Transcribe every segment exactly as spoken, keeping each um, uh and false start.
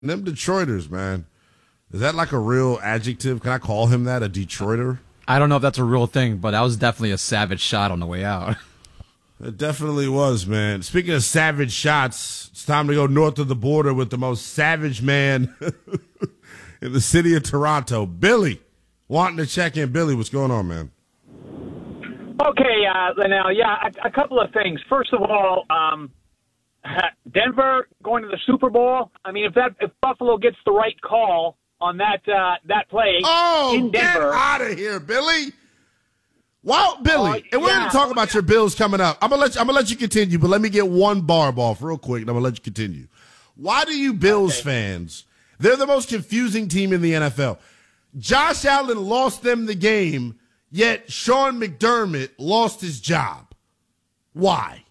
Them Detroiters, man. Is that like a real adjective? Can I call him that, a Detroiter? I don't know if that's a real thing, but that was definitely a savage shot on the way out. It definitely was, man. Speaking of savage shots, it's time to go north of the border with the most savage man in the city of Toronto. Billy, wanting to check in. Billy, what's going on, man? Okay, uh, Linnell, yeah, a, a couple of things. First of all, um, Denver going to the Super Bowl. I mean, if that if Buffalo gets the right call on that uh, that play oh, in Denver, get out of here, Billy. Well, Billy, uh, and we're yeah, going to talk oh, about yeah. your Bills coming up. I'm gonna let you, I'm gonna let you continue, but let me get one barb off real quick, and I'm gonna let you continue. Why do you Bills okay. fans? They're the most confusing team in the N F L. Josh Allen lost them the game, yet Sean McDermott lost his job. Why?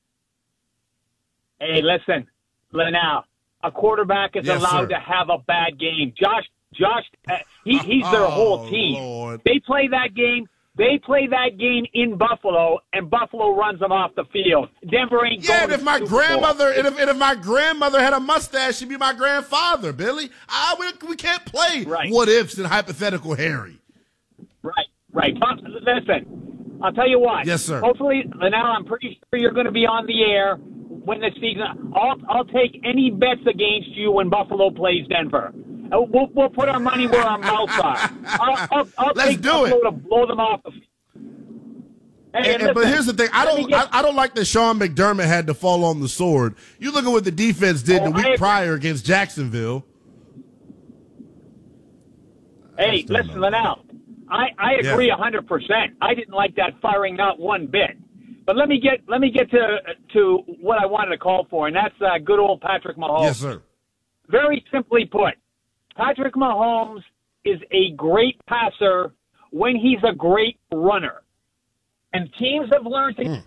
Hey, listen, Linnell, a quarterback is Yes, allowed sir. to have a bad game. Josh, Josh, uh, he, he's their Oh, whole team. Lord. They play that game. They play that game in Buffalo, and Buffalo runs them off the field. Denver ain't Yeah, going and to if my the Super Bowl. grandmother and if, and if my grandmother had a mustache, she'd be my grandfather, Billy. I, we, we can't play Right. what ifs and hypothetical Harry. Right, right. But listen, I'll tell you what. Yes, sir. Hopefully, Linnell, I'm pretty sure you're going to be on the air when the season. I'll I'll take any bets against you when Buffalo plays Denver. Uh, We'll, we'll put our money where our mouths are. I'll, I'll, I'll Let's take do Buffalo it. to blow them off the field. Hey, And- and- but listen, here's the thing: I let me don't, get- I, I don't like that Sean McDermott had to fall on the sword. You look at what the defense did Oh, the I week agree. prior against Jacksonville. Hey, still listen, know. Linnell, I, I Yeah. agree a hundred percent. I didn't like that firing not one bit. But let me get let me get to to what I wanted to call for, and that's uh, good old Patrick Mahomes. Yes, sir. Very simply put, Patrick Mahomes is a great passer when he's a great runner. And teams have learned to Mm.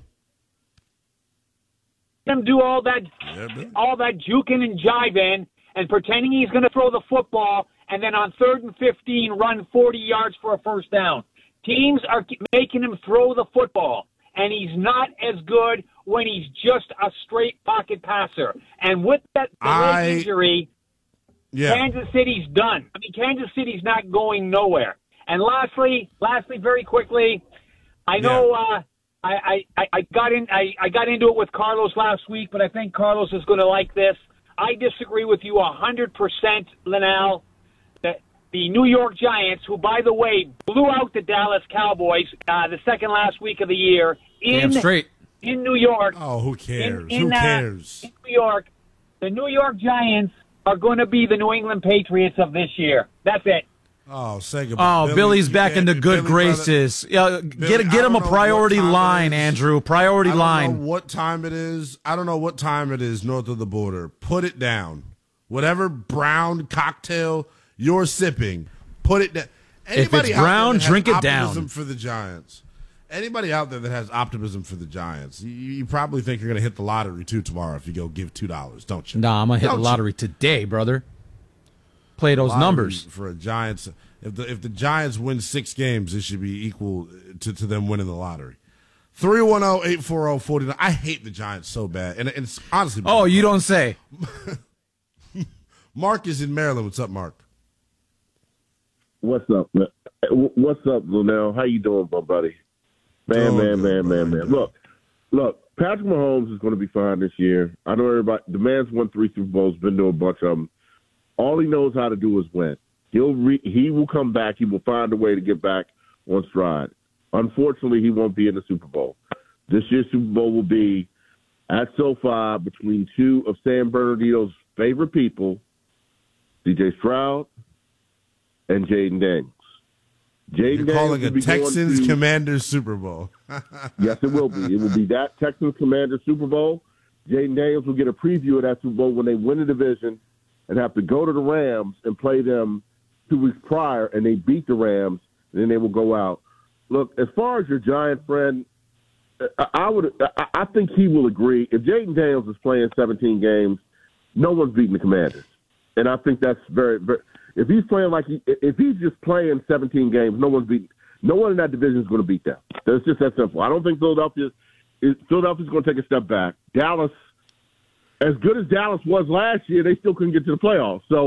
him do all that Yeah, man. all that juking and jiving and pretending he's going to throw the football and then on third and fifteen run forty yards for a first down. Teams are making him throw the football, and he's not as good when he's just a straight pocket passer. And with that the leg I- injury, Yeah. Kansas City's done. I mean, Kansas City's not going nowhere. And lastly, lastly, very quickly, I know uh, I, I, I got in I, I got into it with Carlos last week, but I think Carlos is going to like this. I disagree with you a hundred percent, Linnell. The, the New York Giants, who by the way blew out the Dallas Cowboys uh, the second last week of the year in Damn straight. in New York. Oh, who cares? In, in, who uh, cares? in New York, the New York Giants are going to be the New England Patriots of this year. That's it. Oh, say goodbye. Oh, Billy, Billy's you back can't- into good Billy, brother, graces. Yeah, Billy, get I get don't him a know priority what time it line, is. Andrew. Priority I don't line. know what time it is. I don't know what time it is north of the border. Put it down. Whatever brown cocktail you're sipping, put it down. Anybody it's out there brown, that has drink it optimism down. for the Giants. Anybody out there that has optimism for the Giants, you, you probably think you're going to hit the lottery too tomorrow if you go give two dollars, don't you? Nah, I'm gonna hit Don't the you? lottery today, brother. Play those Lottery numbers. for a Giants. If the if the Giants win six games, it should be equal to, to them winning the lottery. three one zero, eight four zero, four nine. I hate the Giants so bad, and, and it's honestly. Oh, you don't say. Mark is in Maryland. What's up, Mark? What's up, man? What's up, Linnell? How you doing, my buddy? Man, Doing man, good, man, brother. man, man. Look, look. Patrick Mahomes is going to be fine this year. I know everybody. The man's won three Super Bowls, been to a bunch of them. All he knows how to do is win. He'll re, he will come back. He will find a way to get back on stride. Unfortunately, he won't be in the Super Bowl. This year's Super Bowl will be at SoFi between two of San Bernardino's favorite people, C J Stroud and Jaden Daniels. Jaden You're calling Daniels will a be going Texans to- Commanders Super Bowl. Yes, it will be. It will be that Texans Commander Super Bowl. Jaden Daniels will get a preview of that Super Bowl when they win the division and have to go to the Rams and play them two weeks prior, and they beat the Rams, and then they will go out. Look, as far as your Giant friend, I, I would, I, I think he will agree. If Jaden Daniels is playing seventeen games, no one's beating the Commanders, and I think that's very, very. If he's playing like he, if he's just playing seventeen games, no one's beating. No one in that division is going to beat them. It's just that simple. I don't think Philadelphia is Philadelphia's going to take a step back. Dallas as good as Dallas was last year, they still couldn't get to the playoffs. So